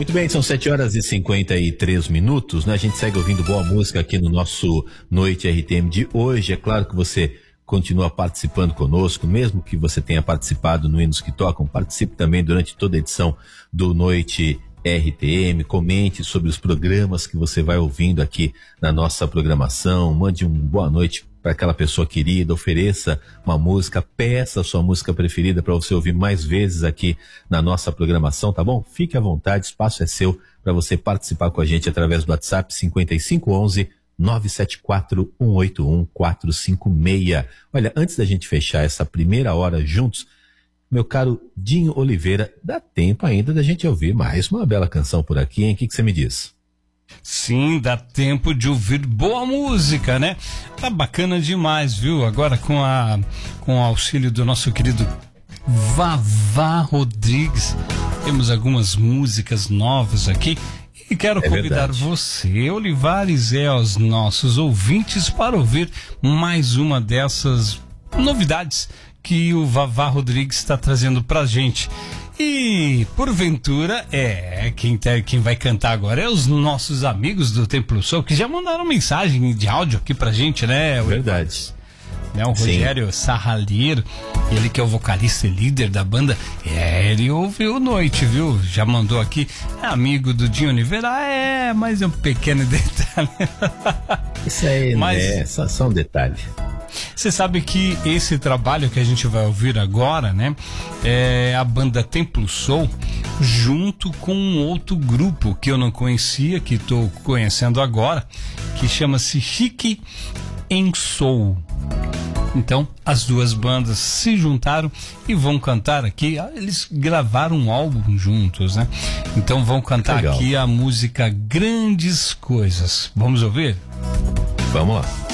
Muito bem, são 7h53, né? A gente segue ouvindo boa música aqui no nosso Noite RTM de hoje. É claro que você continua participando conosco, mesmo que você tenha participado no Hinos que Tocam, participe também durante toda a edição do Noite RTM, comente sobre os programas que você vai ouvindo aqui na nossa programação, mande um boa noite para aquela pessoa querida, ofereça uma música, peça a sua música preferida para você ouvir mais vezes aqui na nossa programação, tá bom? Fique à vontade, espaço é seu para você participar com a gente através do WhatsApp 5511-974-181-456. Olha, antes da gente fechar essa primeira hora juntos, meu caro Dinho Oliveira, dá tempo ainda da gente ouvir mais uma bela canção por aqui, hein? O que você me diz? Sim, dá tempo de ouvir boa música, né? Tá bacana demais, viu? Agora com o auxílio do nosso querido Vavá Rodrigues, temos algumas músicas novas aqui e quero convidar você, Olivares, e aos nossos ouvintes para ouvir mais uma dessas novidades que o Vavá Rodrigues está trazendo pra gente. E, porventura, quem vai cantar agora é os nossos amigos do Templo Soul, que já mandaram mensagem de áudio aqui pra gente, né? Verdade. Né, o Rogério Sarralier, ele que é o vocalista e líder da banda, ele ouviu Noite, viu? Já mandou aqui, é amigo do Dinho Oliveira, mas é um pequeno detalhe. Isso aí, só um detalhe. Você sabe que esse trabalho que a gente vai ouvir agora, né, é a banda Templo Soul, junto com um outro grupo que eu não conhecia, que estou conhecendo agora, que chama-se Chique em Soul. Então, as duas bandas se juntaram e vão cantar aqui. Eles gravaram um álbum juntos, né? Então vão cantar aqui a música Grandes Coisas. Vamos ouvir? Vamos lá.